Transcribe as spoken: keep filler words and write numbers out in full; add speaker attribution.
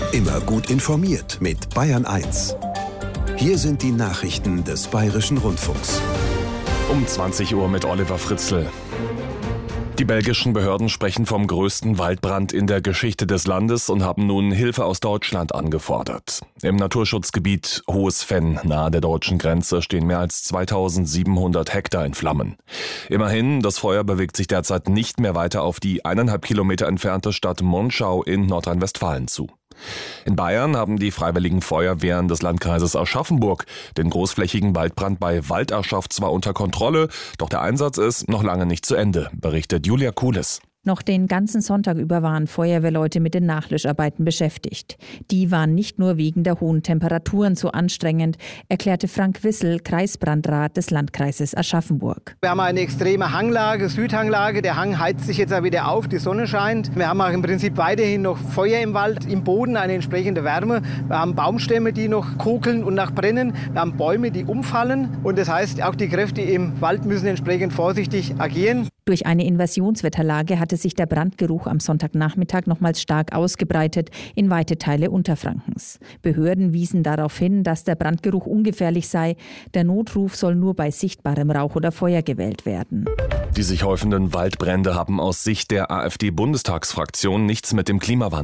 Speaker 1: Immer gut informiert mit Bayern eins. Hier sind die Nachrichten des Bayerischen Rundfunks.
Speaker 2: Um zwanzig Uhr mit Oliver Fritzl. Die belgischen Behörden sprechen vom größten Waldbrand in der Geschichte des Landes und haben nun Hilfe aus Deutschland angefordert. Im Naturschutzgebiet Hohes Venn nahe der deutschen Grenze stehen mehr als zweitausendsiebenhundert Hektar in Flammen. Immerhin, das Feuer bewegt sich derzeit nicht mehr weiter auf die eineinhalb Kilometer entfernte Stadt Monschau in Nordrhein-Westfalen zu. In Bayern haben die Freiwilligen Feuerwehren des Landkreises Aschaffenburg den großflächigen Waldbrand bei Waldarschaft zwar unter Kontrolle, doch der Einsatz ist noch lange nicht zu Ende, berichtet Julia Kulis.
Speaker 3: Noch den ganzen Sonntag über waren Feuerwehrleute mit den Nachlöscharbeiten beschäftigt. Die waren nicht nur wegen der hohen Temperaturen so anstrengend, erklärte Frank Wissel, Kreisbrandrat des Landkreises Aschaffenburg.
Speaker 4: Wir haben eine extreme Hanglage, Südhanglage. Der Hang heizt sich jetzt auch wieder auf, die Sonne scheint. Wir haben auch im Prinzip weiterhin noch Feuer im Wald, im Boden eine entsprechende Wärme. Wir haben Baumstämme, die noch kokeln und noch brennen. Wir haben Bäume, die umfallen. Und das heißt, auch die Kräfte im Wald müssen entsprechend vorsichtig agieren.
Speaker 3: Durch eine Inversionswetterlage hatte sich der Brandgeruch am Sonntagnachmittag nochmals stark ausgebreitet in weite Teile Unterfrankens. Behörden wiesen darauf hin, dass der Brandgeruch ungefährlich sei. Der Notruf soll nur bei sichtbarem Rauch oder Feuer gewählt werden.
Speaker 2: Die sich häufenden Waldbrände haben aus Sicht der AfD-Bundestagsfraktion nichts mit dem Klimawandel